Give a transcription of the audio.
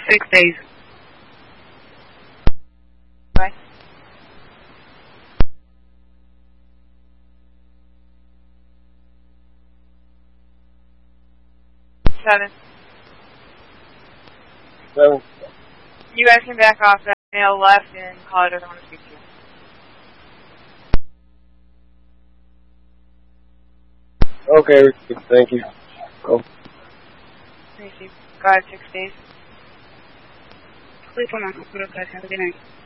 6 days. Bye. 7. 7. You guys can back off that male left and call it doesn't want to speak to you. Okay, thank you. Oh. Receive. Go ahead, 6 days. Sleep on my hospital, guys. Have a good night.